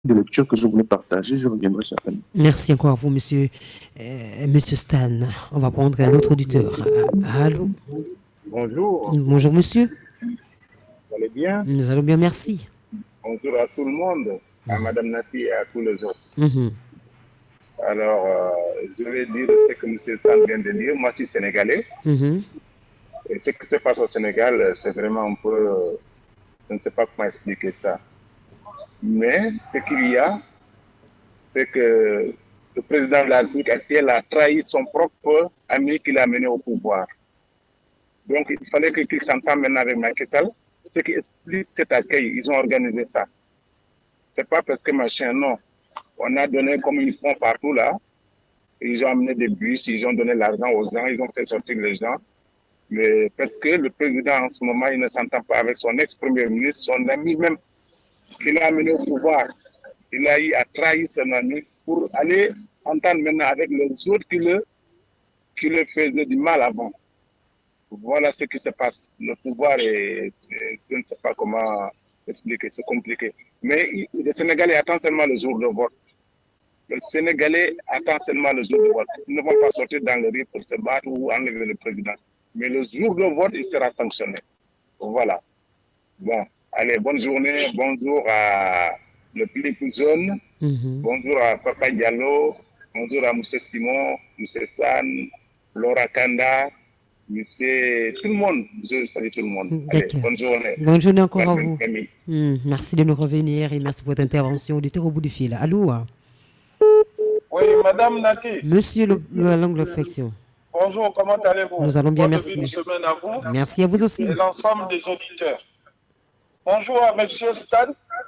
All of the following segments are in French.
de lecture que je voulais partager. Je reviendrai certainement. Merci encore à vous, monsieur Stan. On va prendre un autre auditeur. Allô? Bonjour, Bonjour, monsieur. vous allez bien? Nous allons bien, merci. Bonjour à tout le monde, à Madame Nati et à tous les autres. Mhm. Alors, je vais dire ce que M. Sand vient de dire. Moi, je suis sénégalais. Mhm. Et ce qui se passe au Sénégal, c'est vraiment un peu. Je ne sais pas comment expliquer ça. Mais ce qu'il y a, c'est que le président de la République actuelle a trahi son propre ami qu'il a mené au pouvoir. Donc, il fallait qu'il s'entende maintenant avec Macky Sall. Ce qui explique cet accueil, ils ont organisé ça. C'est pas parce que machin, non. On a donné comme ils font partout là. Ils ont amené des bus, ils ont donné l'argent aux gens, ils ont fait sortir les gens. Mais parce que le président en ce moment, il ne s'entend pas avec son ex-premier ministre, son ami même, qu'il a amené au pouvoir. Il a eu à trahir son ami pour aller s'entendre maintenant avec les autres qui le faisaient du mal avant. Voilà ce qui se passe. Le pouvoir je ne sais pas comment expliquer, c'est compliqué. Mais le Sénégalais attend seulement le jour de vote. Le Sénégalais attend seulement le jour de vote. Ils ne vont pas sortir dans le riz pour se battre ou enlever le président. Mais le jour de vote, il sera sanctionné. Voilà. Bon, allez, bonne journée. Bonjour à le plus zone. Mhm. Bonjour à Papa Diallo. Bonjour à Moussa Simon, Moussa San, Laura Kanda, Monsieur, tout le monde. Je salue tout le monde. Allez, D'accord. bonne journée. Bonne journée encore à Madame vous. Camille. Merci de nous revenir et merci pour votre intervention. Auditeur au bout du fil. Allô? Oui, Madame Nati. Monsieur la longue réflexion. Bonjour, comment allez-vous? Nous allons bien, Bonne début de merci. semaine à vous Merci à vous et aussi. l'ensemble des auditeurs. Bonjour à Monsieur Stan.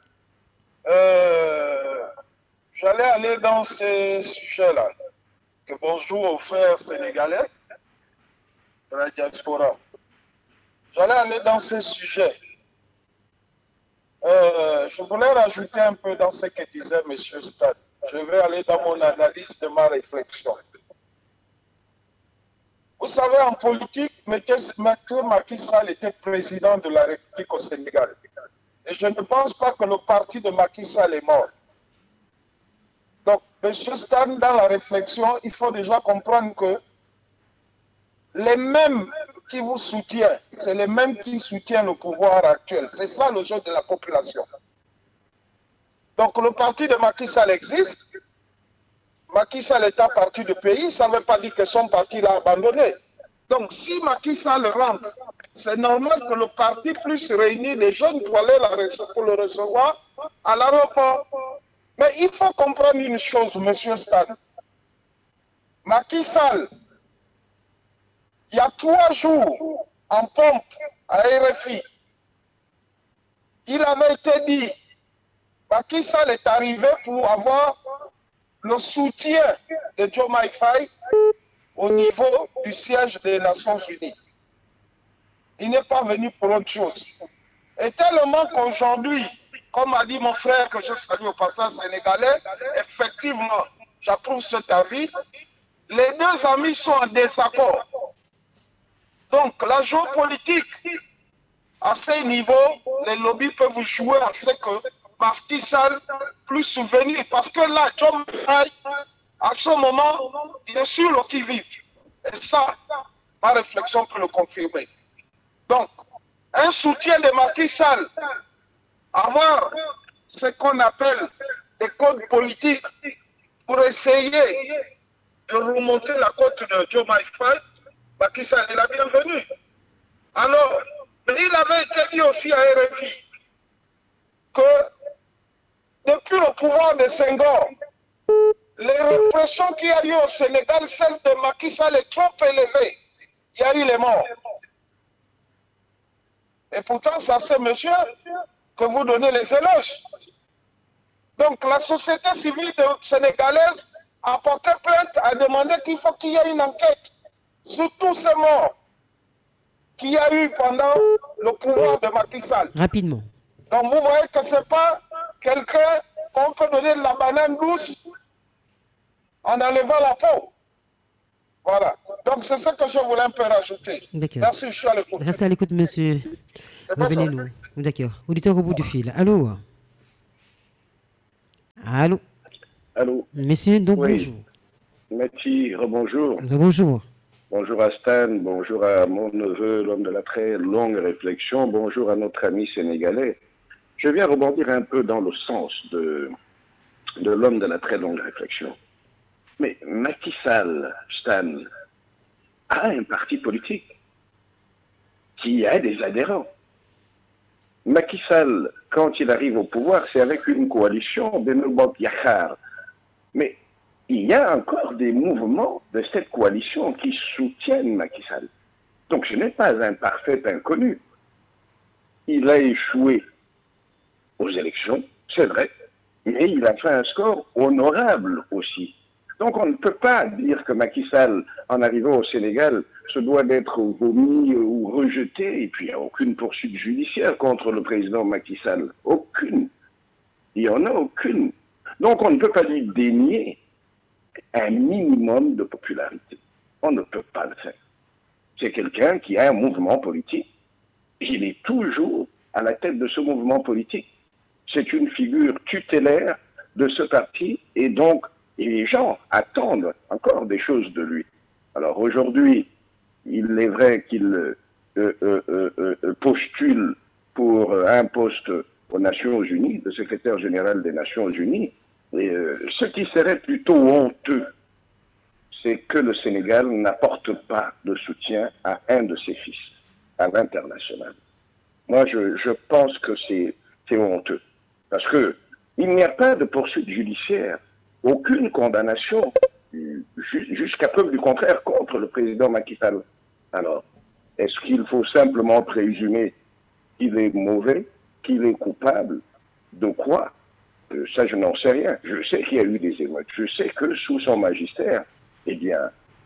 Euh, J'allais aller dans ces sujets-là. Bonjour aux frères sénégalais de la diaspora. J'allais aller dans ces sujets. Je voulais rajouter un peu dans ce que disait Monsieur Stan. Je vais aller dans mon analyse de ma réflexion. Vous savez, en politique, Macky Sall était président de la République au Sénégal. Et je ne pense pas que le parti de Macky Sall est mort. Donc, M. Stan, dans la réflexion, il faut déjà comprendre que les mêmes qui vous soutiennent, c'est les mêmes qui soutiennent le pouvoir actuel. C'est ça le jeu de la population. Donc, le parti de Macky Sall existe. Macky Sall est un parti du pays, ça ne veut pas dire que son parti l'a abandonné. Donc, si Macky Sall rentre, c'est normal que le parti puisse réunir les jeunes pour aller pour le recevoir à l'aéroport. Mais il faut comprendre une chose, M. Stan. Macky Sall, il y a 3 jours, en pompe à RFI, il avait été dit, Macky Sall est arrivé pour avoir le soutien de Joe Faye au niveau du siège des Nations Unies. Il n'est pas venu pour autre chose. Et tellement qu'aujourd'hui, comme a dit mon frère que je salue au passage sénégalais, effectivement, j'approuve cet avis, les deux amis sont en désaccord. Donc la géopolitique, à ce niveau, les lobbies peuvent jouer à ce que Macky Sall plus souvenir. Parce que là, John Faye, à ce moment, il est sur le qui-vive. Et ça, ma réflexion peut le confirmer. Donc, un soutien de Macky Sall, avoir ce qu'on appelle des codes politiques pour essayer de remonter la côte de Joe Faye, Macky Sall est la bienvenue. Alors, il avait été dit aussi à RFI que depuis le pouvoir de Senghor, les répressions qu'il y a eu au Sénégal, celle de Macky Sall est trop élevée. Il y a eu les morts. Et pourtant, c'est à ce monsieur que vous donnez les éloges. Donc, la société civile sénégalaise a porté plainte, a demandé qu'il faut qu'il y ait une enquête sur tous ces morts qu'il y a eu pendant le pouvoir de Macky Sall. Rapidement. Donc, vous voyez que ce n'est pas quelqu'un qu'on peut donner de la banane douce en enlevant la peau. Voilà. Donc, c'est ce que je voulais un peu rajouter. D'accord. Merci, je suis à l'écoute. Restez à l'écoute, monsieur. Revenez-nous. D'accord. Auditeur au bout du fil. Allô? Allô? Allô? Monsieur, donc Oui. bonjour. Merci, rebonjour. Bonjour. Bonjour à Stan, bonjour à mon neveu, l'homme de la très longue réflexion, bonjour à notre ami sénégalais. Je viens rebondir un peu dans le sens de l'homme de la très longue réflexion. Mais Macky Sall, Stan, a un parti politique qui a des adhérents. Macky Sall, quand il arrive au pouvoir, c'est avec une coalition Benno Bokk Yakaar. Mais il y a encore des mouvements de cette coalition qui soutiennent Macky Sall. Donc ce n'est pas un parfait inconnu. Il a échoué aux élections, c'est vrai, mais il a fait un score honorable aussi. Donc on ne peut pas dire que Macky Sall, en arrivant au Sénégal, se doit d'être vomi ou rejeté, et puis il n'y a aucune poursuite judiciaire contre le président Macky Sall. Aucune. Il n'y en a aucune. Donc on ne peut pas lui dénier un minimum de popularité. On ne peut pas le faire. C'est quelqu'un qui a un mouvement politique. Il est toujours à la tête de ce mouvement politique. C'est une figure tutélaire de ce parti et donc les gens attendent encore des choses de lui. Alors aujourd'hui, il est vrai qu'il postule pour un poste aux Nations Unies, le secrétaire général des Nations Unies. Et ce qui serait plutôt honteux, c'est que le Sénégal n'apporte pas de soutien à un de ses fils, à l'international. Moi, je pense que c'est honteux. Parce que il n'y a pas de poursuite judiciaire, aucune condamnation, jusqu'à preuve du contraire, contre le président Macky Sall. Alors, est-ce qu'il faut simplement présumer qu'il est mauvais, qu'il est coupable? De quoi? Ça, je n'en sais rien. Je sais qu'il y a eu des émeutes. Je sais que sous son magistère, eh bien,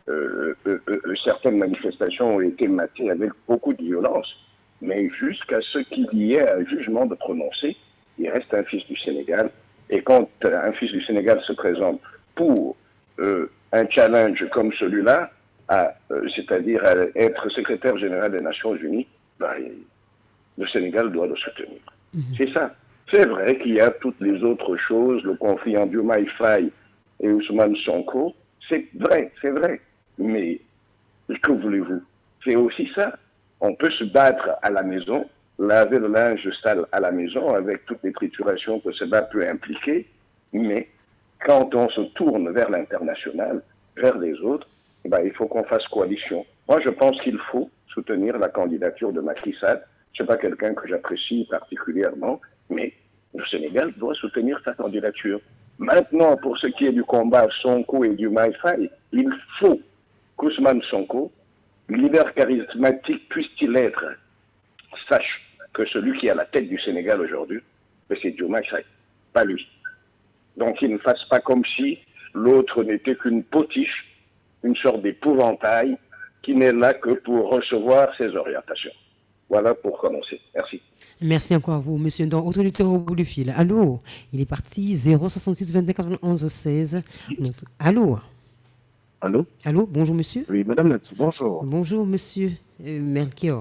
certaines manifestations ont été matées avec beaucoup de violence. Mais jusqu'à ce qu'il y ait un jugement de prononcer, il reste un fils du Sénégal. Et quand un fils du Sénégal se présente pour un challenge comme celui-là, c'est-à-dire à être secrétaire général des Nations Unies, ben, le Sénégal doit le soutenir. C'est ça. C'est vrai qu'il y a toutes les autres choses, le conflit entre Diomaye Faye et Ousmane Sonko. C'est vrai, c'est vrai. Mais que voulez-vous? C'est aussi ça. On peut se battre à la maison, laver le linge sale à la maison avec toutes les triturations que cela peut impliquer, mais quand on se tourne vers l'international, vers les autres, eh ben, il faut qu'on fasse coalition. Moi, je pense qu'il faut soutenir la candidature de Macky Sall. Ce n'est pas quelqu'un que j'apprécie particulièrement, mais le Sénégal doit soutenir sa candidature. Maintenant, pour ce qui est du combat Sonko et Diomaye Faye, il faut qu'Ousmane Sonko, leader charismatique puisse-t-il être, sache que celui qui est à la tête du Sénégal aujourd'hui, c'est Diomaye Faye, pas lui. Donc il ne fasse pas comme si l'autre n'était qu'une potiche, une sorte d'épouvantail qui n'est là que pour recevoir ses orientations. Voilà pour commencer. Merci. Merci encore à vous, monsieur. Donc, autoritaire au bout du fil. Allô? Il est parti 066 29 91 16. Donc, allô? Allô? Allô? Bonjour, monsieur. Oui, madame Nati, bonjour. Bonjour, monsieur Melchior.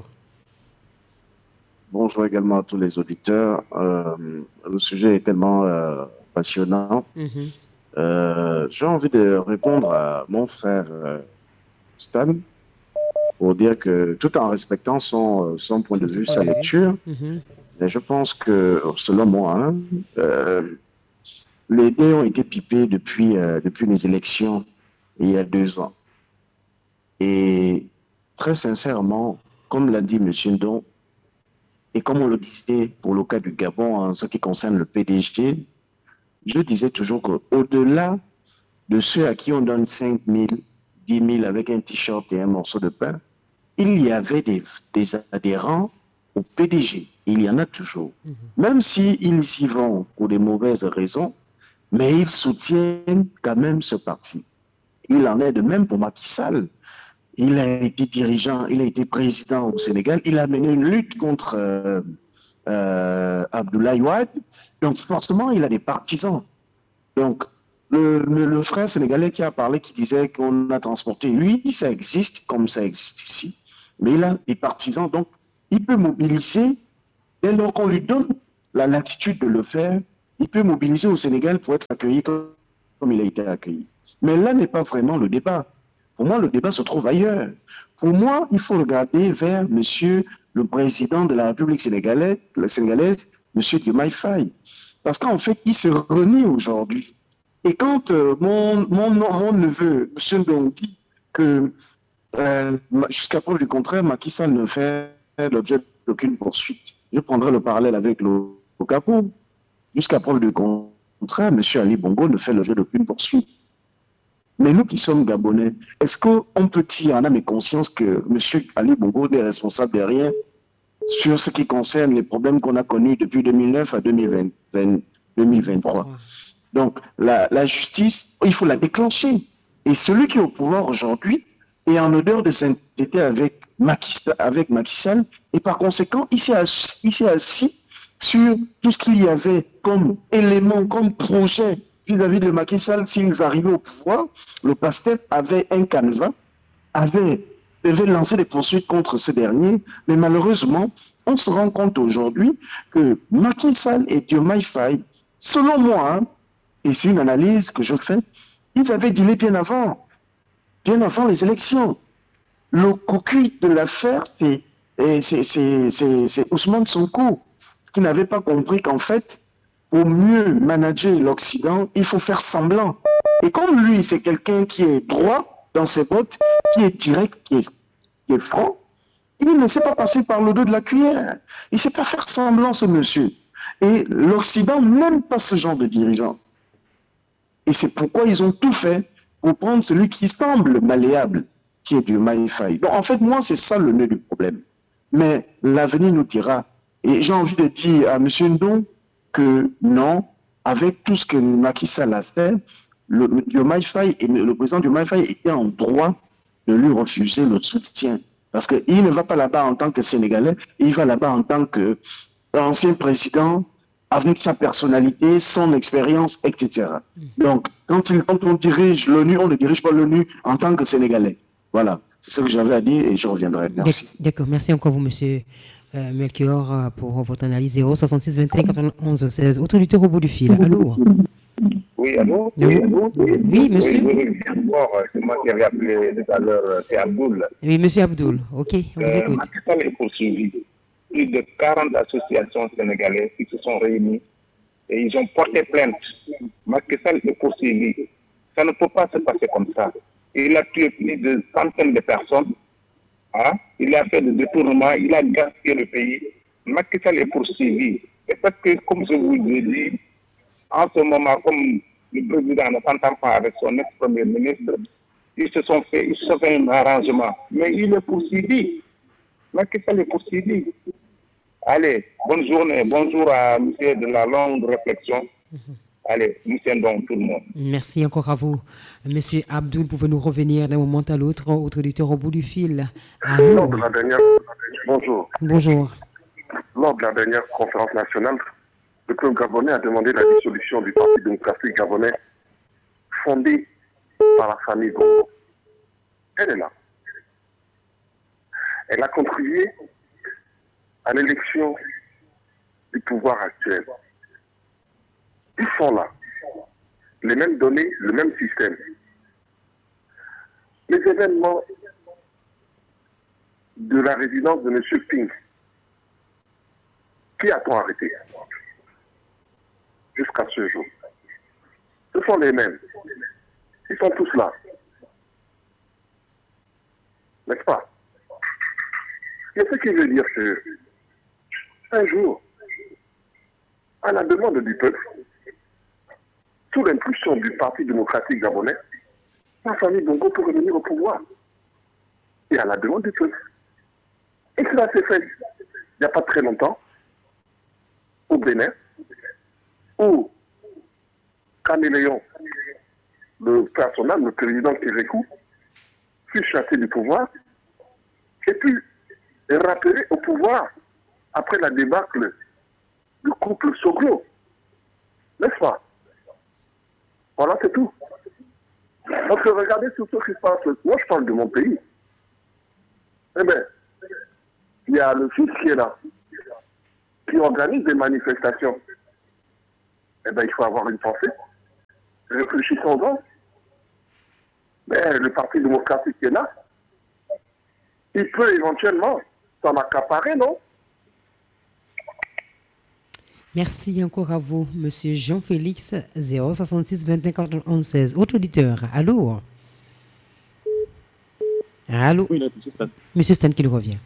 Bonjour également à tous les auditeurs. Le sujet est tellement passionnant. J'ai envie de répondre à mon frère Stan pour dire que tout en respectant son point de vue, sa lecture, mais je pense que, selon moi, les dés ont été pipés depuis les élections il y a 2 ans. Et très sincèrement, comme l'a dit M. Ndon, et comme on le disait pour le cas du Gabon en ce qui concerne le PDG, je disais toujours qu'au-delà de ceux à qui on donne 5 000, 10 000 avec un t-shirt et un morceau de pain, il y avait des adhérents au PDG. Il y en a toujours. Même s'ils y vont pour des mauvaises raisons, mais ils soutiennent quand même ce parti. Il en est de même pour Macky Sall. Il a été dirigeant, il a été président au Sénégal, il a mené une lutte contre Abdoulaye Wade. Donc forcément, il a des partisans. Donc le frère sénégalais qui a parlé, qui disait qu'on a transporté, lui, ça existe comme ça existe ici. Mais il a des partisans, donc il peut mobiliser dès lors qu'on lui donne la latitude de le faire il peut mobiliser au Sénégal pour être accueilli comme il a été accueilli. Mais là n'est pas vraiment le débat. Pour moi, le débat se trouve ailleurs. Pour moi, il faut regarder vers monsieur le président de la République sénégalaise, monsieur Diomaye Faye. Parce qu'en fait, il se renie aujourd'hui. Et quand mon neveu, monsieur Ndong, dit que jusqu'à preuve du contraire, Macky Sall ne fait l'objet d'aucune poursuite, je prendrai le parallèle avec le Cameroun. Jusqu'à preuve du contraire, M. Ali Bongo ne fait l'objet d'aucune poursuite. Mais nous qui sommes Gabonais, est-ce qu'on peut dire en âme et conscience que M. Ali Bongo est responsable de rien sur ce qui concerne les problèmes qu'on a connus depuis 2009 à 2023? Donc, la justice, il faut la déclencher. Et celui qui est au pouvoir aujourd'hui est en odeur de sainteté avec Macky Sall, et par conséquent, il s'est assis sur tout ce qu'il y avait comme élément, comme projet vis-à-vis de Macky Sall. S'ils arrivaient au pouvoir, le PASTEF avait un canevas, devait lancer des poursuites contre ce dernier, mais malheureusement, on se rend compte aujourd'hui que Macky Sall et Diomaye Faye, selon moi, et c'est une analyse que je fais, ils avaient dealé bien avant les élections. Le cocu de l'affaire, c'est Ousmane Sonko, qui n'avait pas compris qu'en fait, pour mieux manager l'Occident, il faut faire semblant. Et comme lui, c'est quelqu'un qui est droit dans ses bottes, qui est direct, qui est franc, il ne sait pas passer par le dos de la cuillère. Il ne sait pas faire semblant, ce monsieur. Et l'Occident n'aime pas ce genre de dirigeant. Et c'est pourquoi ils ont tout fait pour prendre celui qui semble malléable, qui est Diomaye Faye. Donc en fait, moi, c'est ça le nœud du problème. Mais l'avenir nous dira. Et j'ai envie de dire à M. Ndong que non, avec tout ce que Macky Sall a fait, le président Diomaye Faye était en droit de lui refuser le soutien. Parce qu'il ne va pas là-bas en tant que Sénégalais, il va là-bas en tant qu'ancien président, avec sa personnalité, son expérience, etc. Donc, quand on dirige l'ONU, on ne dirige pas l'ONU en tant que Sénégalais. Voilà, c'est ce que j'avais à dire et je reviendrai. Merci. D'accord, merci encore vous, monsieur Melchior, pour votre analyse. 066 21 91 16. Autorité au bout du fil. Allô? Oui, allô? Oui, monsieur. Oui, c'est moi qui avais appelé tout à l'heure, c'est Abdoul. Oui, monsieur Abdoul. Ok, on vous écoute. Macky Sall est poursuivi. Plus de 40 associations sénégalaises qui se sont réunies et ils ont porté plainte. Macky Sall est poursuivi. Ça ne peut pas se passer comme ça. Il a tué plus de centaines de personnes. Hein? Il a fait des détournements, il a gaspillé le pays. Macky Sall est poursuivi. Et parce que, comme je vous l'ai dit, en ce moment, comme le président ne s'entend pas avec son ex-premier ministre, ils se sont fait un arrangement. Mais il est poursuivi. Macky Sall est poursuivi. Allez, bonne journée. Bonjour à monsieur de la longue réflexion. Allez, nous tiendons tout le monde. Merci encore à vous. Monsieur Abdoul, pouvez-nous revenir d'un moment à l'autre, autre auditeur au bout du fil. Lors de la dernière... Bonjour. Bonjour. Lors de la dernière conférence nationale, le peuple gabonais a demandé la dissolution du Parti démocratique gabonais fondé par la famille Bongo. Elle est là. Elle a contribué à l'élection du pouvoir actuel. Ils sont là. Les mêmes données, le même système. Les événements de la résidence de M. Ping, qui a-t-on arrêté jusqu'à ce jour? Ce sont les mêmes. Ils sont tous là. N'est-ce pas? Mais ce qui veut dire que, un jour, à la demande du peuple, sous l'impulsion du Parti démocratique gabonais, la famille Bongo peut revenir au pouvoir. Et à la demande du peuple. Et cela s'est fait il n'y a pas très longtemps, au Bénin, où Caméléon, le personnage, le président Kérékou, fut chassé du pouvoir et puis rappelé au pouvoir après la débâcle du couple Soglo. N'est-ce pas? Voilà, c'est tout. Donc, regardez tout ce qui se passe. Moi, je parle de mon pays. Eh bien, il y a le fils qui est là, qui organise des manifestations. eh ben, il faut avoir une pensée. Réfléchissons-en. Mais le Parti démocratique qui est là, il peut éventuellement s'en accaparer, non? Merci encore à vous, Monsieur Jean-Félix, 066 21 91 16. Autre auditeur, allô? Allô? Oui, là, Monsieur Stan. Monsieur Stan qui nous revient.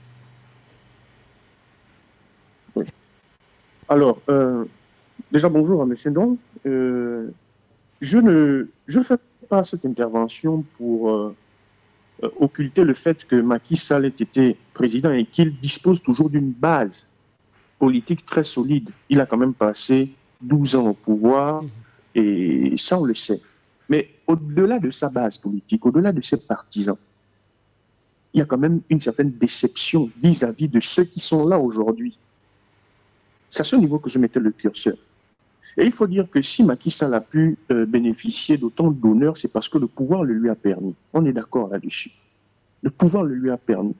Oui. Alors, déjà bonjour à Monsieur Ndong. Je ne fais pas cette intervention pour occulter le fait que Macky Sall ait été président et qu'il dispose toujours d'une base politique très solide. Il a quand même passé 12 ans au pouvoir et ça on le sait. Mais au-delà de sa base politique, au-delà de ses partisans, il y a quand même une certaine déception vis-à-vis de ceux qui sont là aujourd'hui. C'est à ce niveau que je mettais le curseur. Et il faut dire que si Macky Sall a pu bénéficier d'autant d'honneur, c'est parce que le pouvoir le lui a permis. On est d'accord là-dessus. Le pouvoir le lui a permis.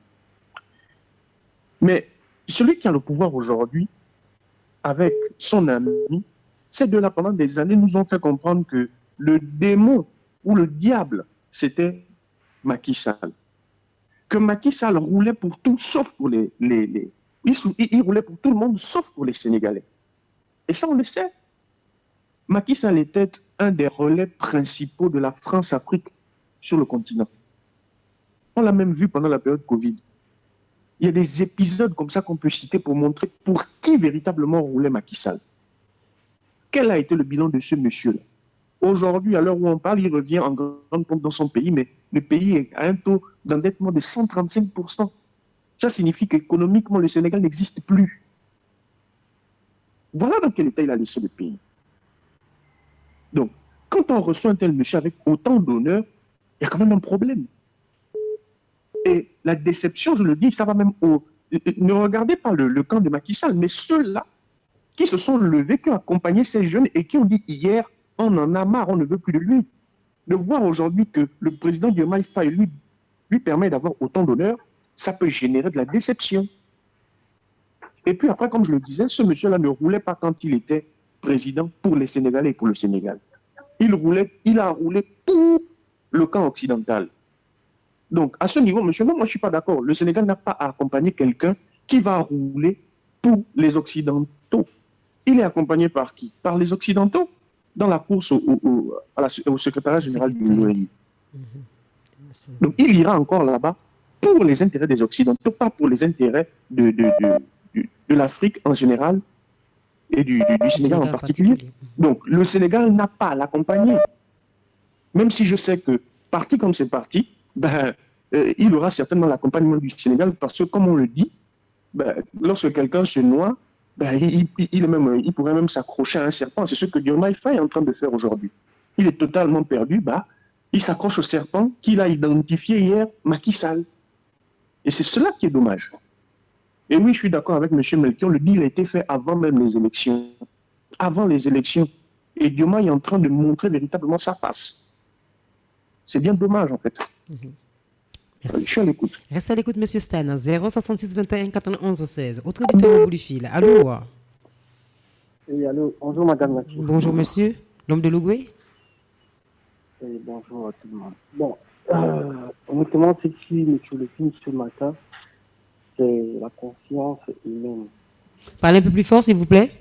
Mais celui qui a le pouvoir aujourd'hui, avec son ami, ces deux-là, pendant des années, nous ont fait comprendre que le démon ou le diable, c'était Macky Sall. Que Macky Sall roulait pour tout, sauf pour il roulait pour tout le monde, sauf pour les Sénégalais. Et ça, on le sait. Macky Sall était un des relais principaux de la France-Afrique sur le continent. On l'a même vu pendant la période Covid. Il y a des épisodes comme ça qu'on peut citer pour montrer pour qui véritablement roulait Macky Sall. Quel a été le bilan de ce monsieur-là? Aujourd'hui, à l'heure où on parle, il revient en grande pompe dans son pays, mais le pays est à un taux d'endettement de 135%. Ça signifie qu'économiquement, le Sénégal n'existe plus. Voilà dans quel état il a laissé le pays. Donc, quand on reçoit un tel monsieur avec autant d'honneur, il y a quand même un problème. Et la déception, je le dis, ça va même au... Ne regardez pas le camp de Macky Sall, mais ceux-là qui se sont levés, qui ont accompagné ces jeunes et qui ont dit hier, on en a marre, on ne veut plus de lui. De voir aujourd'hui que le président Diomaye Faye lui permet d'avoir autant d'honneur, ça peut générer de la déception. Et puis après, comme je le disais, ce monsieur-là ne roulait pas quand il était président pour les Sénégalais et pour le Sénégal. Il a roulé pour le camp occidental. Donc, à ce niveau, monsieur, moi je ne suis pas d'accord. Le Sénégal n'a pas à accompagner quelqu'un qui va rouler pour les Occidentaux. Il est accompagné par qui? Par les Occidentaux dans la course au secrétariat général de l'ONU. Donc, il ira encore là-bas pour les intérêts des Occidentaux, pas pour les intérêts de l'Afrique en général et du Sénégal en particulier. Donc, le Sénégal n'a pas à l'accompagner. Même si je sais que, parti comme c'est parti, il aura certainement l'accompagnement du Sénégal parce que, comme on le dit, lorsque quelqu'un se noie, il pourrait même s'accrocher à un serpent. C'est ce que Diomaye Faye est en train de faire aujourd'hui. Il est totalement perdu, il s'accroche au serpent qu'il a identifié hier, Macky Sall. Et c'est cela qui est dommage. Et oui, je suis d'accord avec M. Melchior, le deal a été fait avant même les élections. Avant les élections. Et Diomaye est en train de montrer véritablement sa face. C'est bien dommage, en fait. Merci. Je suis à l'écoute. Reste à l'écoute, M. Stan. 066 21 91 16. Autre auditeur au bout du fil. Allô? Oui, allô. Bonjour, madame la ministre. Bonjour, monsieur. L'homme de l'Ougoué? Oui, bonjour à tout le monde. Bon, honnêtement, ce qui me turlupine ce matin, c'est la conscience humaine. Parlez un peu plus fort, s'il vous plaît.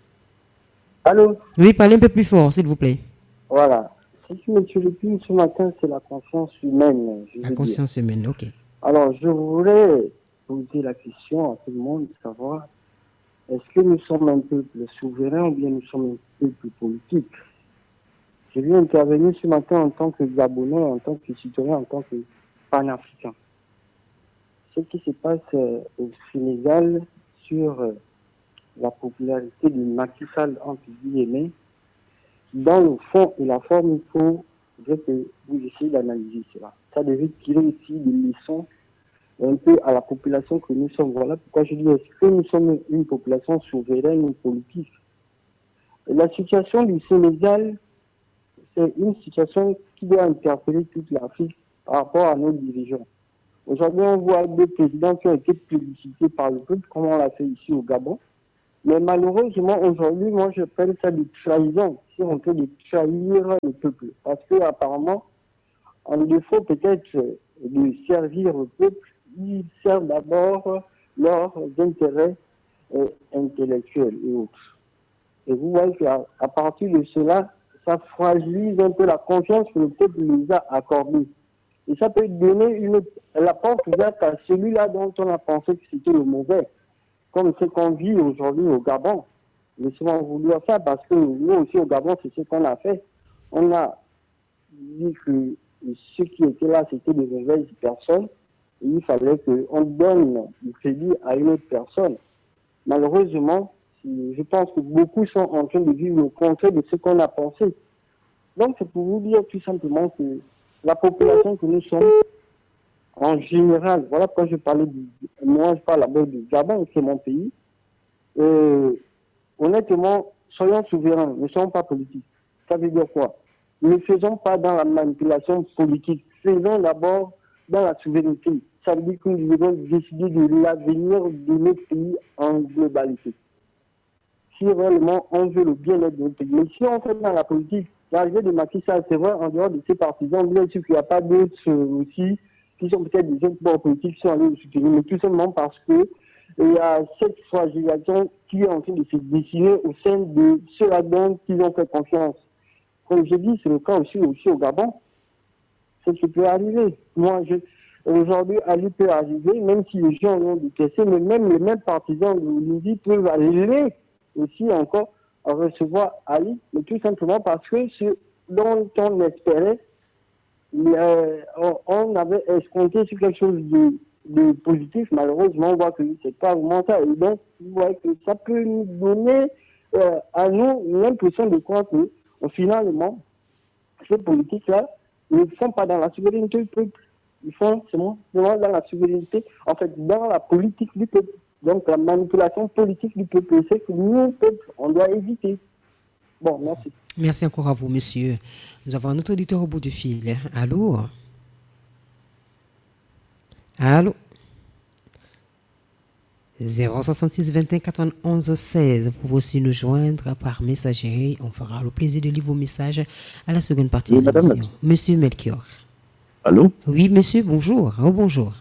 Allô? Oui, parlez un peu plus fort, s'il vous plaît. Voilà. Ce qui me turlupine ce matin, c'est la conscience humaine. La conscience humaine, ok. Alors, je voulais poser la question à tout le monde, de savoir, est-ce que nous sommes un peuple souverain ou bien nous sommes un peuple politique? Je viens intervenir ce matin en tant que Gabonais, en tant que citoyen, en tant que panafricain. Ce qui se passe au Sénégal sur la popularité de Macky Sall, entre guillemets, dans le fond et la forme, il faut que vous essayez d'analyser cela. Ça devait tirer aussi des leçons un peu à la population que nous sommes. Voilà pourquoi je dis, est-ce que nous sommes une population souveraine ou politique? La situation du Sénégal, c'est une situation qui doit interpeller toute l'Afrique par rapport à nos dirigeants. Aujourd'hui, on voit des présidents qui ont été plébiscités par le peuple, comme on l'a fait ici au Gabon. Mais malheureusement, aujourd'hui, moi, je appelle ça de trahison, si on peut de trahir le peuple. Parce que apparemment, en défaut peut-être de servir le peuple, ils servent d'abord leurs intérêts intellectuels et autres. Et vous voyez qu'à partir de cela, ça fragilise un peu la confiance que le peuple nous a accordée. Et ça peut donner la porte ouverte à celui-là dont on a pensé que c'était le mauvais. Comme ce qu'on vit aujourd'hui au Gabon. Laissez-moi vous dire ça parce que nous aussi au Gabon, c'est ce qu'on a fait. On a dit que ceux qui étaient là, c'était des mauvaises personnes. Et il fallait qu'on donne le crédit à une autre personne. Malheureusement, je pense que beaucoup sont en train de vivre le contraire de ce qu'on a pensé. Donc c'est pour vous dire tout simplement que la population que nous sommes, en général, voilà pourquoi je parlais moi je parle d'abord du Gabon, c'est mon pays. Honnêtement, soyons souverains, ne soyons pas politiques. Ça veut dire quoi? Ne faisons pas dans la manipulation politique, faisons d'abord dans la souveraineté. Ça veut dire que nous devons décider de l'avenir de notre pays en globalité. Si réellement on veut le bien-être de notre pays. Mais si on fait dans la politique, l'arrivée de Macky Sall, c'est vrai, en dehors de ses partisans, bien sûr qu'il n'y a pas d'autres aussi qui sont peut-être des autres bords politiques qui sont allés le soutenir, mais tout simplement parce que il y a cette fragilisation qui est en train de se dessiner au sein de ceux-là dont ils ont fait confiance. Comme je dis, c'est le cas aussi au Gabon. C'est ce qui peut arriver. Aujourd'hui, Ali peut arriver, même si les gens l'ont détesté, mais même les mêmes partisans de l'Undi peuvent aller aussi encore à recevoir Ali, mais tout simplement parce que ce dont on espérait, on avait escompté sur quelque chose de positif. Malheureusement, on voit que c'est pas vraiment ça. Et donc, vous voyez que ça peut nous donner à nous l'impression de croire que finalement, ces politiques-là ne font pas dans la souveraineté du peuple. Ils font seulement dans la souveraineté, en fait, dans la politique du peuple. Donc, la manipulation politique du peuple, c'est que nous, peuple, on doit éviter. Bon, merci. Merci encore à vous, monsieur. Nous avons un autre auditeur au bout du fil. Allô? Allô? 066 21 91 16. Vous pouvez aussi nous joindre par messagerie. On fera le plaisir de lire vos messages à la seconde partie de l'émission. Monsieur Melchior. Allô? Oui, monsieur, bonjour. Oh, bonjour.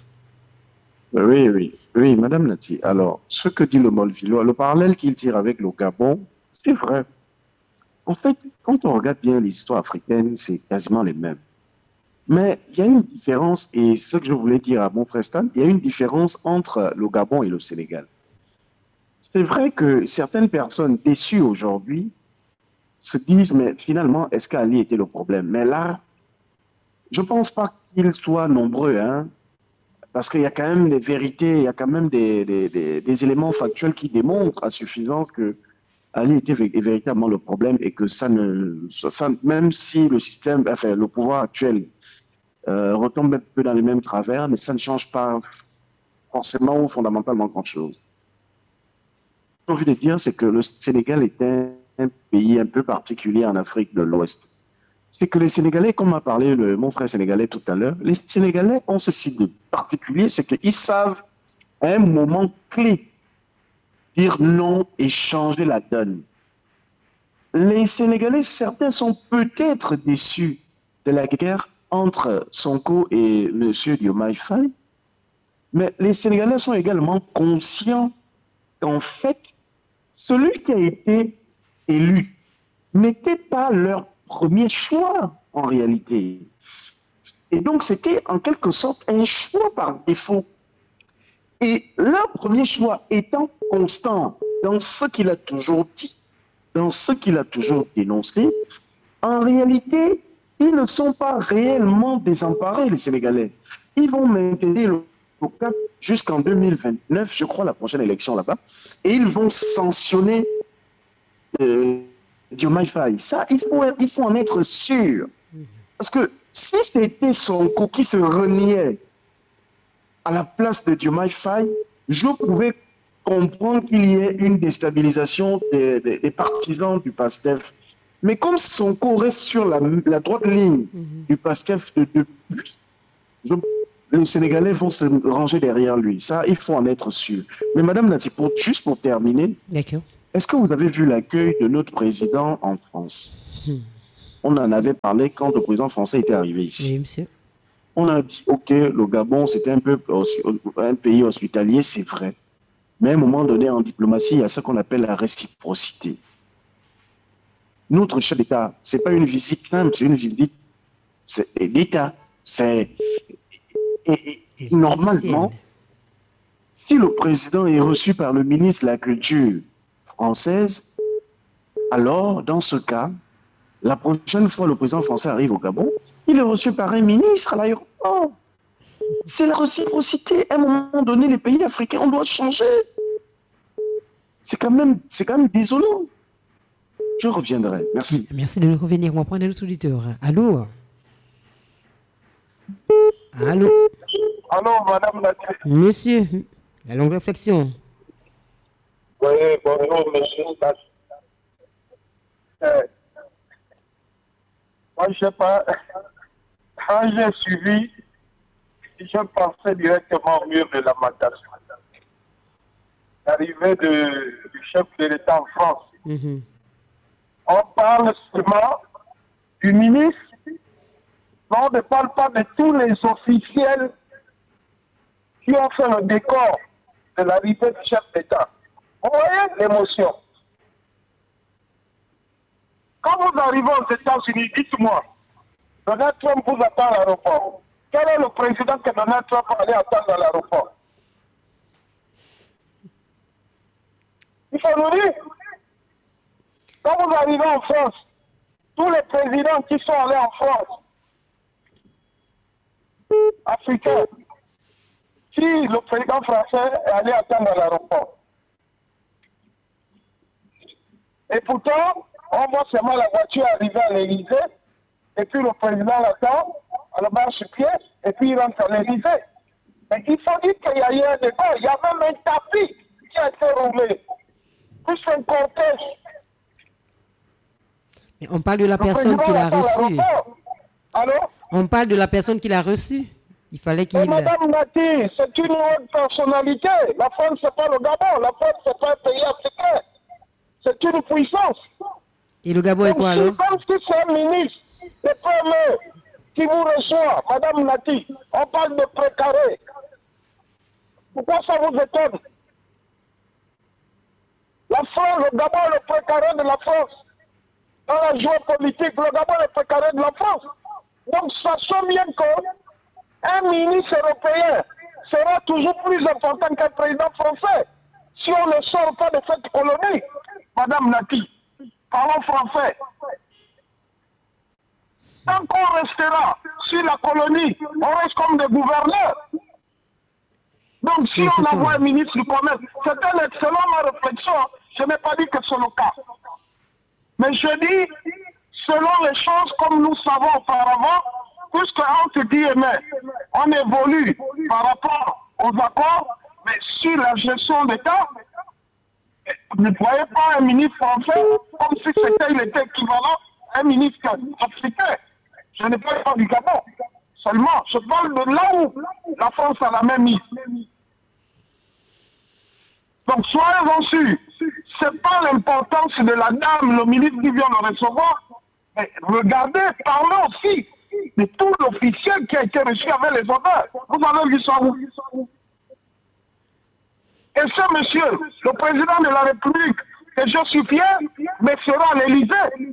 Oui, madame Nati. Alors, ce que dit le Molvilo, le parallèle qu'il tire avec le Gabon, c'est vrai. En fait, quand on regarde bien les histoires africaines, c'est quasiment les mêmes. Mais il y a une différence, et c'est ce que je voulais dire à mon frère Stan, il y a une différence entre le Gabon et le Sénégal. C'est vrai que certaines personnes déçues aujourd'hui se disent, mais finalement, est-ce qu'Ali était le problème? Mais là, je ne pense pas qu'ils soient nombreux, hein, parce qu'il y a quand même des vérités, il y a quand même des éléments factuels qui démontrent à suffisance que Ali était véritablement le problème et que même si le système, enfin, le pouvoir actuel retombe un peu dans les mêmes travers, mais ça ne change pas forcément ou fondamentalement grand-chose. Ce que j'ai envie de dire, c'est que le Sénégal est un pays un peu particulier en Afrique de l'Ouest. C'est que les Sénégalais, comme a parlé mon frère sénégalais tout à l'heure, les Sénégalais ont ceci de particulier, c'est qu'ils savent à un moment clé dire non et changer la donne. Les Sénégalais, certains sont peut-être déçus de la guerre entre Sonko et M. Diomaye Faye, mais les Sénégalais sont également conscients qu'en fait, celui qui a été élu n'était pas leur premier choix en réalité. Et donc, c'était en quelque sorte un choix par défaut. Et leur premier choix étant constant dans ce qu'il a toujours dit, dans ce qu'il a toujours dénoncé, en réalité, ils ne sont pas réellement désemparés, les Sénégalais. Ils vont maintenir le cap jusqu'en 2029, je crois, la prochaine élection là-bas, et ils vont sanctionner Diomaye Faye. Ça, il faut en être sûr. Parce que si c'était Sonko qui se reniait à la place de Diomaye Faye, je pouvais comprendre qu'il y ait une déstabilisation des partisans du PASTEF. Mais comme Sonko reste sur la droite ligne du PASTEF depuis, les Sénégalais vont se ranger derrière lui. Ça, il faut en être sûr. Mais Madame Nati, juste pour terminer, est-ce que vous avez vu l'accueil de notre président en France? On en avait parlé quand le président français était arrivé ici. Oui, monsieur. On a dit, OK, le Gabon, c'était un pays hospitalier, c'est vrai. Mais à un moment donné, en diplomatie, il y a ce qu'on appelle la réciprocité. Notre chef d'État, ce n'est pas une visite simple, c'est une visite d'État. Et normalement, si le président est reçu par le ministre de la Culture française, alors, dans ce cas, la prochaine fois le président français arrive au Gabon, il est reçu par un ministre à l'aéroport. C'est la réciprocité. À un moment donné, les pays africains, on doit changer. C'est quand même désolant. Je reviendrai. Merci. Merci de nous revenir. On va prendre notre auditeur. Allô? Allô? Allô, madame Nati. Monsieur, la longue réflexion. Oui, bonjour, monsieur. Moi, je sais pas. Quand j'ai suivi, je pensais directement au mur de la lamentation. L'arrivée du chef de l'État en France. On parle seulement du ministre, mais on ne parle pas de tous les officiels qui ont fait le décor de l'arrivée du chef d'État. Vous voyez l'émotion. Quand vous arrivez aux États-Unis, dites-moi, Donald Trump vous attend à l'aéroport. Quel est le président que Donald Trump va aller attendre à l'aéroport? Il faut nous dire. Quand vous arrivez en France, tous les présidents qui sont allés en France, africains, si le président français est allé attendre à l'aéroport. Et pourtant, on voit seulement la voiture arriver à l'Élysée, et puis le président l'attend, à la marche-pied, et puis il rentre à l'Élysée. Mais il faut dire qu'il y a eu un débat, il y a même un tapis qui a été roulé, plus un cortège. Mais on parle de la personne qui l'a reçu. On parle de la personne qui l'a reçu. Il fallait qu'il... Madame Nati, c'est une haute personnalité. La France, c'est pas le Gabon. La France, c'est pas un pays africain. C'est une puissance. Et le Gabon est quoi alors? Je pense que c'est un ministre, le premier, qui vous reçoit, Madame Nati. On parle de précaré. Pourquoi ça vous étonne? La France, le Gabon est le précaré de la France. Dans la géopolitique, le Gabon est le précaré de la France. Donc, sachons bien qu'un ministre européen sera toujours plus important qu'un président français. Si on ne sort pas de cette colonie, Madame Nati, parlons français. Tant qu'on restera sur la colonie, on reste comme des gouverneurs. Donc, si on envoie un ministre du commerce, c'est un excellent ma réflexion. Je n'ai pas dit que c'est le cas. Mais je dis, selon les choses comme nous savons auparavant, puisque entre guillemets, on évolue par rapport aux accords, mais sur la gestion d'État, ne voyez pas un ministre français comme si il était équivalent à un ministre africain. Je ne parle pas du Gabon. Seulement, je parle de là où la France a la même mise. Donc, soyez-en sûrs, ce n'est pas l'importance de la dame, le ministre qui vient le recevoir, mais regardez, parlez aussi de tout l'officiel qui a été reçu avec les honneurs. Vous avez vu ça où? Et ce monsieur, le président de la République, que je suis fier, mais sera à l'Élysée.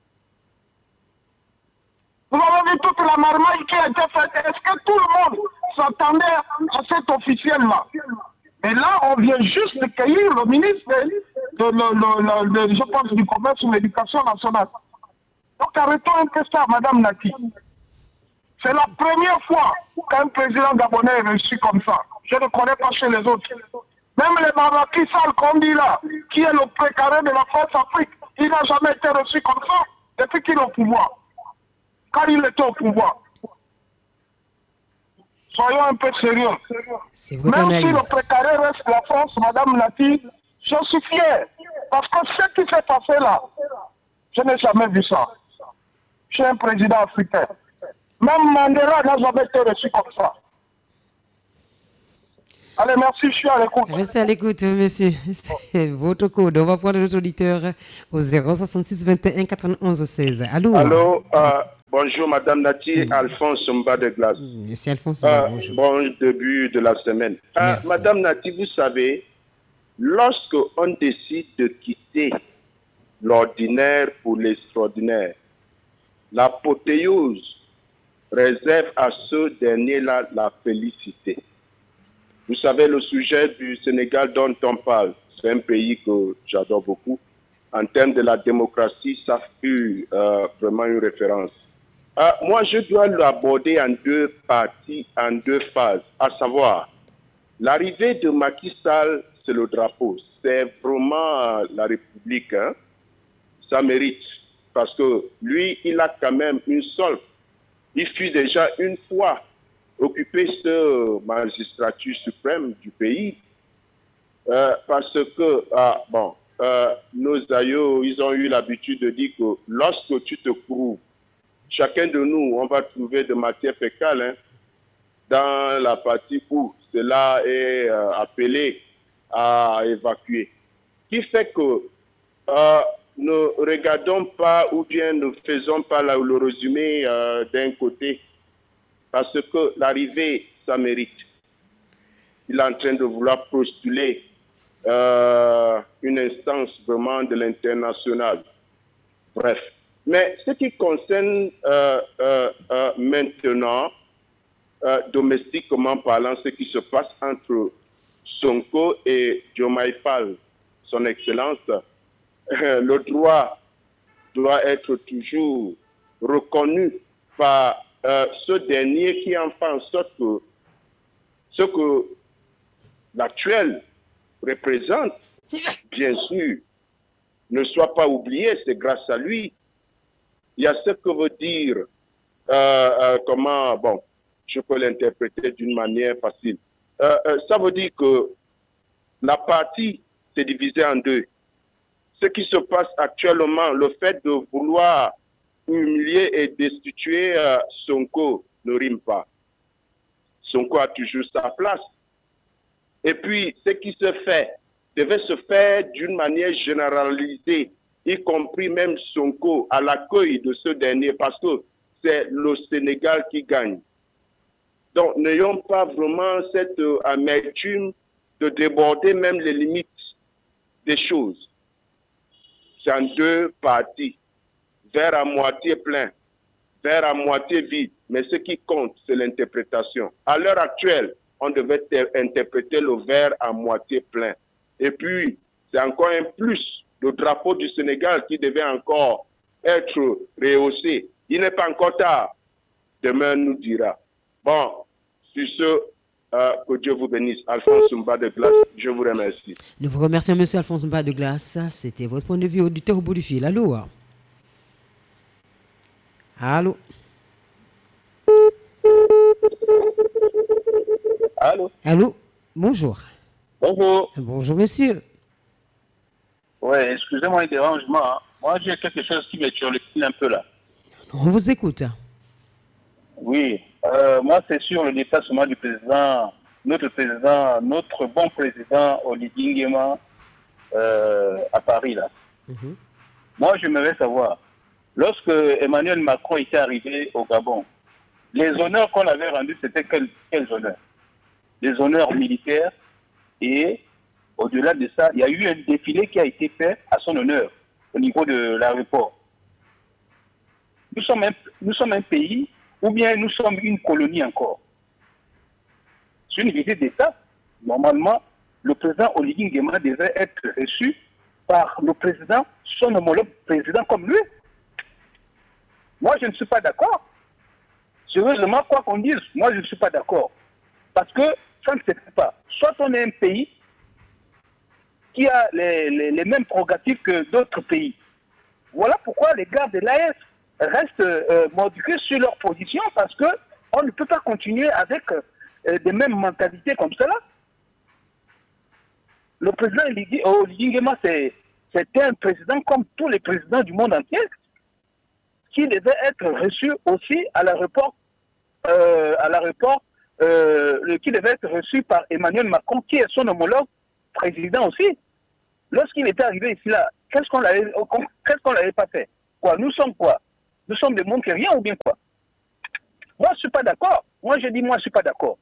Vous avez vu toute la marmaille qui a été faite. Est-ce que tout le monde s'attendait à cet officiel-là? Et là, on vient juste de cueillir le ministre je pense, du commerce ou de l'éducation nationale. Donc arrêtons un peu ça, Madame Nati. C'est la première fois qu'un président gabonais est reçu comme ça. Je ne connais pas chez les autres. Même les Macky Sall, qu'on dit là, qui est le précaré de la France-Afrique, il n'a jamais été reçu comme ça depuis qu'il est au pouvoir. Quand il était au pouvoir. Soyons un peu sérieux. Même si le précaré reste la France, Madame Nati, je suis fier. Parce que ce qui s'est passé là, je n'ai jamais vu ça. Je suis un président africain. Même Mandela n'a jamais été reçu comme ça. Allez, merci, je suis à l'écoute. Restez à l'écoute, monsieur. C'est votre code. On va prendre notre auditeur au 066 21 91 16. Allô? Allô, bonjour Madame Nati, Alphonse Mba de Glace. Monsieur Alphonse, bonjour. Bon début de la semaine. Madame Nati, vous savez, lorsque on décide de quitter l'ordinaire pour l'extraordinaire, l'apothéose réserve à ce dernier-là la félicité. Vous savez, le sujet du Sénégal dont on parle, c'est un pays que j'adore beaucoup. En termes de la démocratie, ça fut vraiment une référence. Moi, je dois l'aborder en deux parties, en deux phases, à savoir, l'arrivée de Macky Sall, c'est le drapeau. C'est vraiment la République, hein. Ça mérite, parce que lui, il a quand même une solde. Il fut déjà une fois occupé ce magistrature suprême du pays, parce que, nos aïeux, ils ont eu l'habitude de dire que lorsque tu te prouves, chacun de nous, on va trouver de matière fécale, hein, dans la partie où cela est appelé à évacuer. Qui fait que ne regardons pas ou bien ne faisons pas le résumé d'un côté, parce que l'arrivée, ça mérite. Il est en train de vouloir postuler une instance vraiment de l'international. Bref. Mais ce qui concerne maintenant, domestiquement parlant, ce qui se passe entre Sonko et Diomaye Faye, son Excellence, le droit doit être toujours reconnu par ce dernier qui en fait en sorte que ce que l'actuel représente, bien sûr, ne soit pas oublié, c'est grâce à lui. Il y a ce que veut dire, je peux l'interpréter d'une manière facile. Ça veut dire que la partie s'est divisée en deux. Ce qui se passe actuellement, le fait de vouloir humilier et destituer Sonko ne rime pas. Sonko a toujours sa place. Et puis, ce qui se fait devait se faire d'une manière généralisée, y compris même Sonko, à l'accueil de ce dernier, parce que c'est le Sénégal qui gagne. Donc, n'ayons pas vraiment cette amertume de déborder même les limites des choses. C'est en deux parties. Verre à moitié plein, verre à moitié vide. Mais ce qui compte, c'est l'interprétation. À l'heure actuelle, on devait interpréter le verre à moitié plein. Et puis, c'est encore un plus, le drapeau du Sénégal qui devait encore être rehaussé. Il n'est pas encore tard. Demain nous dira. Bon, sur ce, que Dieu vous bénisse. Alphonse Mba de Glace, je vous remercie. Nous vous remercions, monsieur Alphonse Mba de Glace. C'était votre point de vue auditeur au bout du fil. Allô? Allô? Allô? Allô? Bonjour. Bonjour. Bonjour, monsieur. Oui, excusez-moi le dérangement. Hein. Moi, j'ai quelque chose qui me turlupine un peu là. On vous écoute. Oui, moi, c'est sur le déplacement du président, notre bon président Olivier Nguema à Paris là. Moi, j'aimerais savoir, lorsque Emmanuel Macron était arrivé au Gabon, les honneurs qu'on avait rendus, c'était quels honneurs? Des honneurs militaires et au-delà de ça, il y a eu un défilé qui a été fait à son honneur au niveau de l'aéroport. Nous sommes un pays ou bien nous sommes une colonie encore. C'est une visite d'État. Normalement, le président Olivier Nguema devait être reçu par le président, son homologue président comme lui. Moi, je ne suis pas d'accord. Sérieusement, quoi qu'on dise, moi, je ne suis pas d'accord. Parce que ça ne se fait pas. Soit on est un pays qui a les mêmes prérogatives que d'autres pays. Voilà pourquoi les gars de l'AS restent modifiés sur leur position, parce qu'on ne peut pas continuer avec des mêmes mentalités comme cela. Le président Olivier Nguema, c'était un président comme tous les présidents du monde entier, qui devait être reçu aussi à l'aéroport qui devait être reçu par Emmanuel Macron, qui est son homologue président aussi. Lorsqu'il était arrivé ici, là, qu'est-ce qu'on n'avait pas fait? Quoi? Nous sommes quoi? Nous sommes des mondes qui rien ou bien quoi? Moi, je ne suis pas d'accord. Moi, je dis, moi, je ne suis pas d'accord.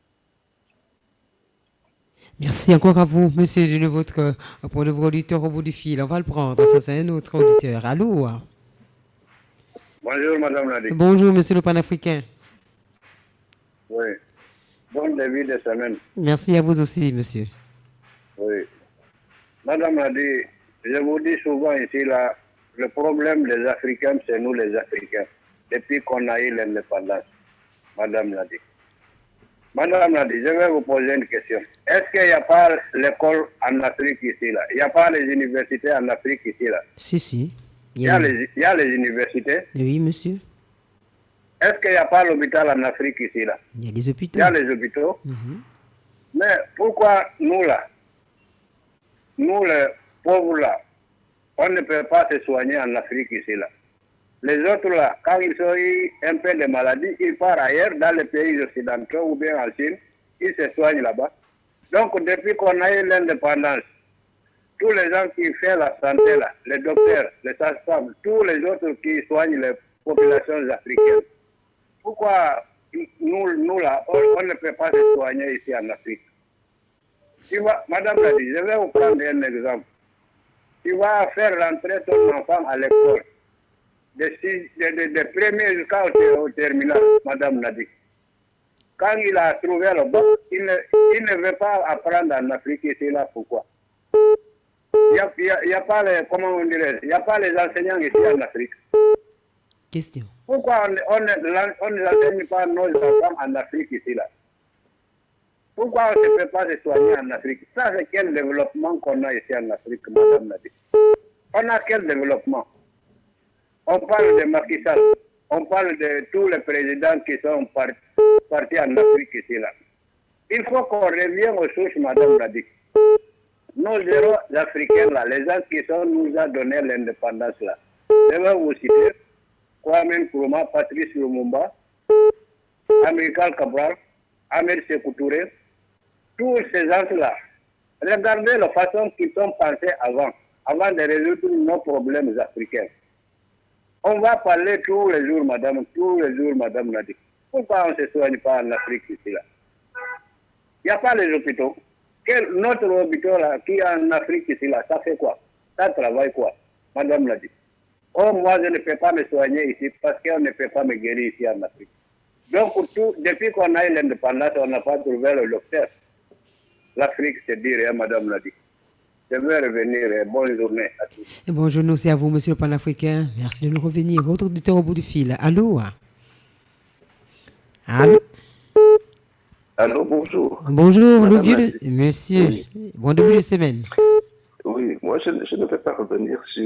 Merci encore à vous, monsieur de votre pour le auditeur au bout du fil. On va le prendre. Ça, c'est un autre auditeur. Allô? Bonjour, madame Nadi. Bonjour, monsieur le panafricain. Oui. Bon début de semaine. Merci à vous aussi, monsieur. Oui. Madame Nadi, je vous dis souvent ici, là, le problème des Africains, c'est nous les Africains. Depuis qu'on a eu l'indépendance, madame Nadi. Madame Nadi, je vais vous poser une question. Est-ce qu'il n'y a pas l'école en Afrique ici, là? Il n'y a pas les universités en Afrique ici, là? Si. Il y a les universités? Oui, monsieur. Est-ce qu'il n'y a pas l'hôpital en Afrique ici, là? Il y a des hôpitaux. Il y a les hôpitaux. Mais pourquoi nous, là, nous, les pauvres, là, on ne peut pas se soigner en Afrique ici, là? Les autres, là, quand ils ont eu un peu de maladie, ils partent ailleurs, dans les pays occidentaux ou bien en Chine, ils se soignent là-bas. Donc, depuis qu'on a eu l'indépendance, tous les gens qui font la santé, là, les docteurs, les sages-femmes, tous les autres qui soignent les populations africaines, pourquoi nous là, on ne peut pas se soigner ici en Afrique? Madame l'a dit, je vais vous prendre un exemple. Tu vas faire rentrer ton enfant à l'école, de premier jusqu'au terminal, madame l'a dit. Quand il a trouvé le bac, il ne veut pas apprendre en Afrique ici là, pourquoi? Il n'y a pas les, comment on dirait, il n'y a pas les enseignants ici en Afrique. Question. Pourquoi on ne l'enseigne pas nos enfants en Afrique ici là? Pourquoi on ne peut pas se soigner en Afrique? Ça, c'est quel développement qu'on a ici en Afrique, madame l'a dit. On a quel développement? On parle de Macky Sall, on parle de tous les présidents qui sont partis en Afrique ici là. Il faut qu'on revienne aux sources, madame l'a dit. Nos héros africains là, les gens qui nous ont donné l'indépendance là. Je vais vous citer Kwame Nkrumah, Patrice Lumumba, Amilcar Cabral, Ahmed Sékou Touré, tous ces gens-là. Regardez la façon qu'ils sont pensés avant de résoudre nos problèmes africains. On va parler tous les jours, madame Nadi. Pourquoi on ne se soigne pas en Afrique ici là? Il n'y a pas les hôpitaux. Notre hôpital là, qui est en Afrique ici là, ça fait quoi? Ça travaille quoi? Madame l'a dit. Oh, moi je ne peux pas me soigner ici parce qu'on ne peut pas me guérir ici en Afrique. Donc depuis qu'on a eu l'indépendance, on n'a pas trouvé le docteur. L'Afrique, c'est dire, madame l'a dit. Je vais revenir. Bonne journée à tous. Et bonne journée aussi à vous, monsieur le panafricain. Merci de nous revenir. Votre auditeur au bout du fil. Allô? Allô? Allô, bonjour. Bonjour, le vieux monsieur. Oui. Bon début de semaine. Oui, moi je ne vais pas revenir sur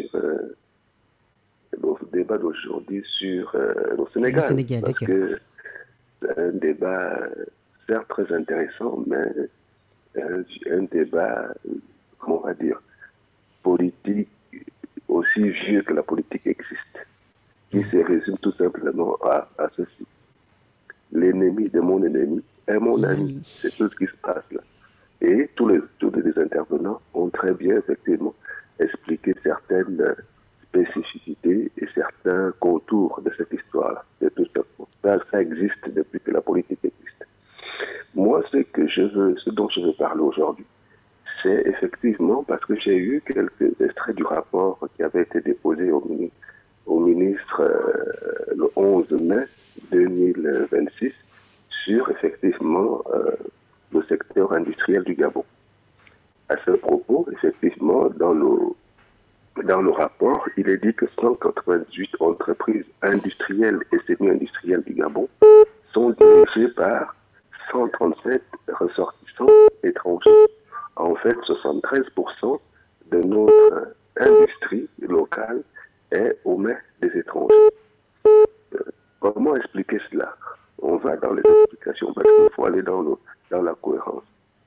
le débat d'aujourd'hui sur le Sénégal. Le Sénégal, parce que c'est un débat certes très intéressant, mais un débat, comment on va dire, politique aussi vieux que la politique existe, qui se résume tout simplement à ceci. L'ennemi de mon ennemi est mon ami. C'est tout ce qui se passe là. Et tous les intervenants ont très bien, effectivement, expliqué certaines spécificités et certains contours de cette histoire-là. De tout ça existe depuis que la politique existe. Moi, ce dont je veux parler aujourd'hui, c'est effectivement parce que j'ai eu quelques extraits du rapport qui avait été déposé au ministre le 11 mai 2026 sur effectivement le secteur industriel du Gabon. À ce propos, effectivement, dans le rapport, il est dit que 198 entreprises industrielles et semi-industrielles du Gabon sont dirigées par 137 ressortissants étrangers. En fait, 73% de notre industrie locale est aux mains des étrangers. Comment expliquer cela? On va dans les explications parce qu'il faut aller dans la cohérence.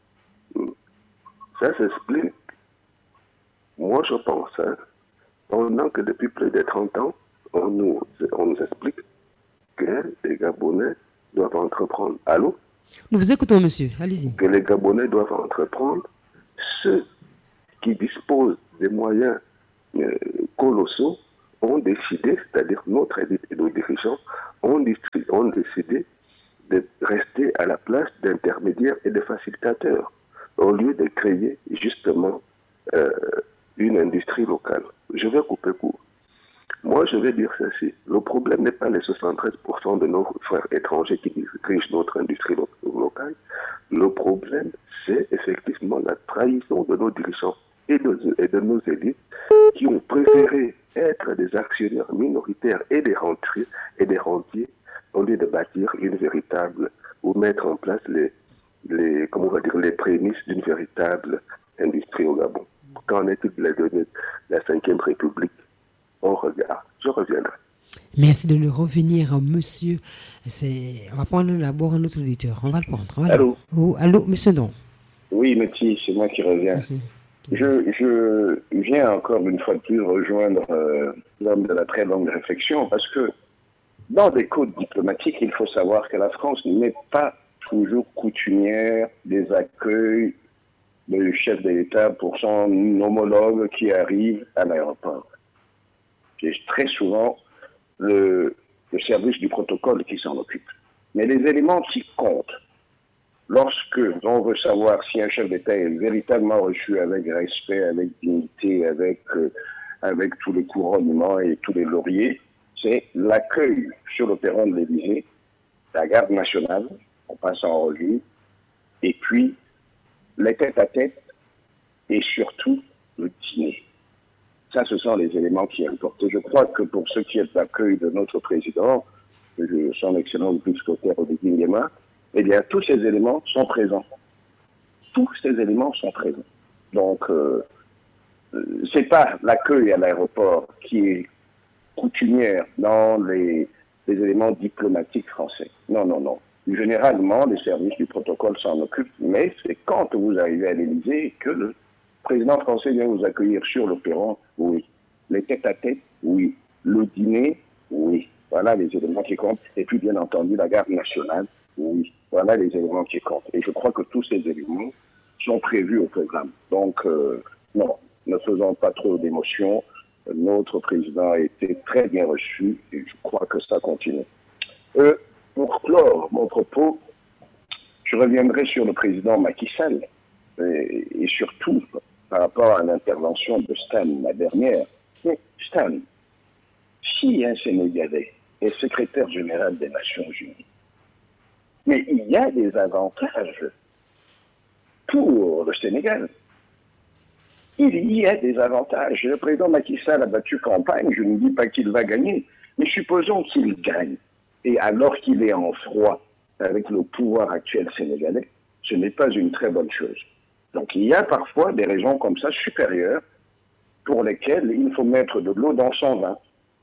Ça s'explique. Moi, je pense, pendant que depuis plus de 30 ans, on nous explique que les Gabonais doivent entreprendre. Allô? Nous vous écoutons, monsieur. Allez-y. Que les Gabonais doivent entreprendre. Ceux qui disposent des moyens colossaux ont décidé, c'est-à-dire notre élite et nos dirigeants, ont décidé de rester à la place d'intermédiaires et de facilitateurs, au lieu de créer justement une industrie locale. Je vais couper court. Moi, je vais dire ceci. Le problème n'est pas les 73% de nos frères étrangers qui dirigent notre industrie locale. Le problème, c'est effectivement la trahison de nos dirigeants et de nos élites qui ont préféré être des actionnaires minoritaires et des rentiers au lieu de bâtir une véritable, ou mettre en place les prémices d'une véritable industrie au Gabon. Qu'en est-il de la 5e République? On regarde. Je reviendrai. Merci de nous revenir, monsieur. On va prendre d'abord un autre auditeur. On va le prendre. Allô? Allô, monsieur Don. Oui, Métis, c'est moi qui reviens. Je viens encore une fois de plus rejoindre l'homme de la très longue réflexion, parce que dans des codes diplomatiques, il faut savoir que la France n'est pas toujours coutumière des accueils du chef d'État pour son homologue qui arrive à l'aéroport. C'est très souvent le service du protocole qui s'en occupe. Mais les éléments qui comptent, lorsque on veut savoir si un chef d'État est véritablement reçu avec respect, avec dignité, avec tous les couronnements et tous les lauriers, c'est l'accueil sur le perron de l'Élysée, la garde nationale, on passe en revue, et puis les tête-à-tête, et surtout le dîner. Ça, ce sont les éléments qui importent. Et je crois que pour ce qui est de l'accueil de notre président, son excellent vice-secrétaire Olivier Nguema, eh bien, tous ces éléments sont présents. Tous ces éléments sont présents. Donc, c'est pas l'accueil à l'aéroport qui est coutumière dans les éléments diplomatiques français. Non, non, non. Généralement, les services du protocole s'en occupent, mais c'est quand vous arrivez à l'Élysée que le président français vient vous accueillir sur le perron, oui. Les tête-à-tête, oui. Le dîner, oui. Voilà les éléments qui comptent. Et puis, bien entendu, la garde nationale, oui. Voilà les éléments qui comptent. Et je crois que tous ces éléments sont prévus au programme. Donc, non, ne faisons pas trop d'émotions. Notre président a été très bien reçu et je crois que ça continue. Pour clore mon propos, je reviendrai sur le président Macky Sall et surtout par rapport à l'intervention de Stan, la dernière. Mais Stan, si un Sénégalais est secrétaire général des Nations Unies, mais il y a des avantages pour le Sénégal. Il y a des avantages. Le président Macky Sall a battu campagne, je ne dis pas qu'il va gagner, mais supposons qu'il gagne. Et alors qu'il est en froid avec le pouvoir actuel sénégalais, ce n'est pas une très bonne chose. Donc il y a parfois des raisons comme ça supérieures pour lesquelles il faut mettre de l'eau dans son vin.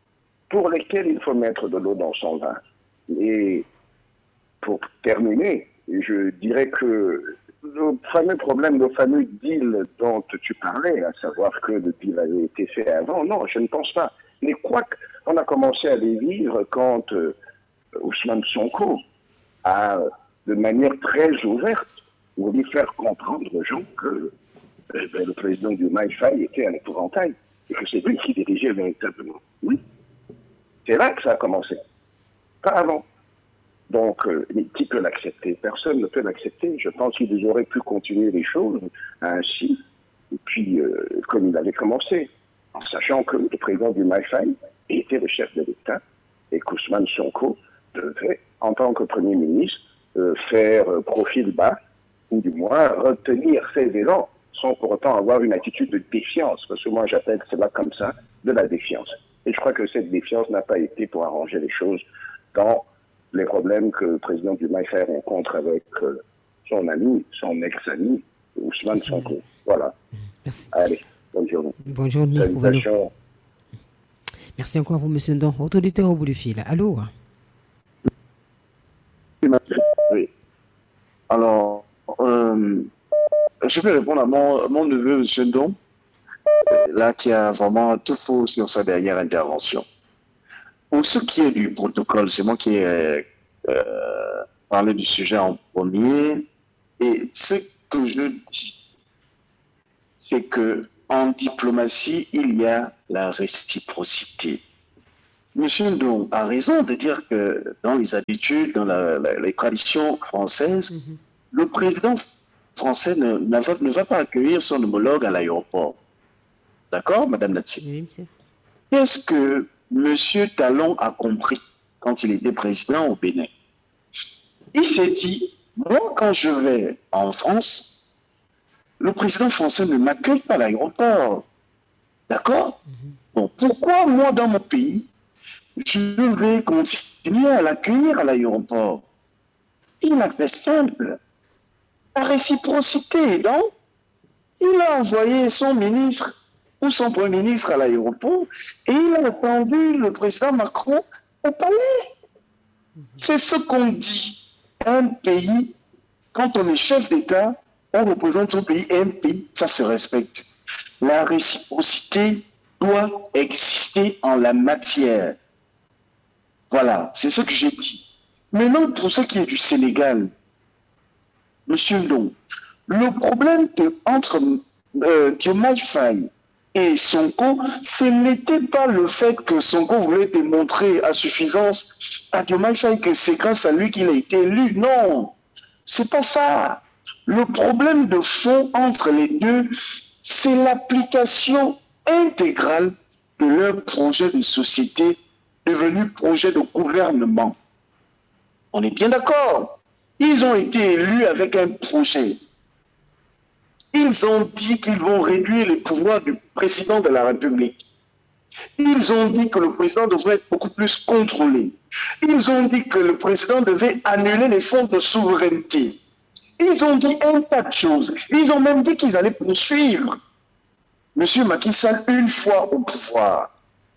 Et pour terminer, je dirais que le fameux problème, le fameux deal dont tu parlais, à savoir que le deal avait été fait avant, non, je ne pense pas. Mais quoi qu'on a commencé à les vivre quand Ousmane Sonko a, de manière très ouverte, voulu faire comprendre aux gens que le président du Maïfaï était un épouvantail et que c'est lui qui dirigeait véritablement. Oui, c'est là que ça a commencé, pas avant. Donc, qui peut l'accepter? Personne ne peut l'accepter. Je pense qu'ils auraient pu continuer les choses ainsi, et puis, comme il avait commencé, en sachant que le président du Maïfaï était le chef de l'État et qu'Ousmane Sonko devait, en tant que Premier ministre, faire profil bas, ou du moins retenir ses élans, sans pour autant avoir une attitude de défiance, parce que moi j'appelle cela comme ça, de la défiance. Et je crois que cette défiance n'a pas été pour arranger les choses dans les problèmes que le président du Maïfaï rencontre avec son ami, son ex-ami, Ousmane Sonko. Voilà. Merci. Allez, bonne journée. Bonne journée. Salutations. Merci encore à vous, monsieur Ndon. Autre auditeur au bout du fil. Allô? Oui. Alors, je vais répondre à mon neveu, monsieur Ndon, là, qui a vraiment tout faux sur sa dernière intervention. Pour ce qui est du protocole, c'est moi qui ai parler du sujet en premier. Et ce que je dis, c'est que en diplomatie, il y a la réciprocité. Monsieur Ndong a raison de dire que dans les habitudes, dans les traditions françaises, le président français ne va pas accueillir son homologue à l'aéroport. D'accord, Madame Natsi? Oui, monsieur. Qu'est-ce que Monsieur Talon a compris quand il était président au Bénin? Il s'est dit, moi, quand je vais en France, le président français ne m'accueille pas à l'aéroport. D'accord? Bon, pourquoi moi, dans mon pays, je vais continuer à l'accueillir à l'aéroport? Il a fait simple. La réciprocité, donc, il a envoyé son ministre ou son premier ministre à l'aéroport et il a attendu le président Macron au palais. C'est ce qu'on dit. Un pays, quand on est chef d'État, on représente son pays et un pays, ça se respecte. La réciprocité doit exister en la matière. Voilà, c'est ce que j'ai dit. Maintenant, pour ce qui est du Sénégal, Monsieur Ndong, le problème entre Diomaye Faye et Sonko, ce n'était pas le fait que Sonko voulait démontrer à suffisance à Diomaye Faye que c'est grâce à lui qu'il a été élu. Non, c'est pas ça. Le problème de fond entre les deux, c'est l'application intégrale de leur projet de société devenu projet de gouvernement. On est bien d'accord. Ils ont été élus avec un projet. Ils ont dit qu'ils vont réduire les pouvoirs du président de la République. Ils ont dit que le président devrait être beaucoup plus contrôlé. Ils ont dit que le président devait annuler les fonds de souveraineté. Ils ont dit un tas de choses. Ils ont même dit qu'ils allaient poursuivre M. Macky Sall une fois au pouvoir.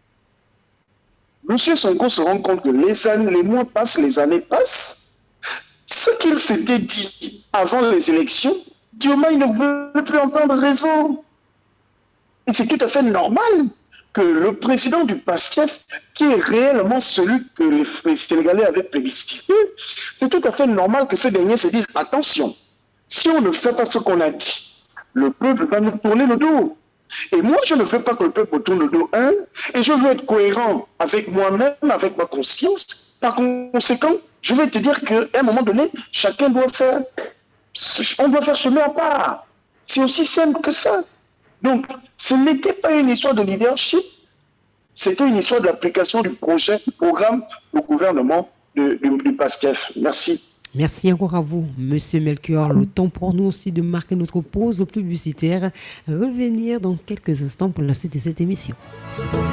M. Sonko se rend compte que les mois passent, les années passent. Ce qu'il s'était dit avant les élections, Diomaye ne veut plus entendre raison. Et c'est tout à fait normal que le président du PASTEF, qui est réellement celui que les Sénégalais avaient plébiscité, c'est tout à fait normal que ces derniers se disent « Attention, si on ne fait pas ce qu'on a dit, le peuple va nous tourner le dos. » Et moi, je ne veux pas que le peuple tourne le dos, et je veux être cohérent avec moi-même, avec ma conscience. Par conséquent, je vais te dire qu'à un moment donné, chacun doit faire, on doit faire chemin à part. C'est aussi simple que ça. Donc, ce n'était pas une histoire de leadership, c'était une histoire de l'application du projet, du programme au gouvernement du PASTEF. Merci. Merci encore à vous, Monsieur Melchior. Le temps pour nous aussi de marquer notre pause publicitaire. Revenir dans quelques instants pour la suite de cette émission.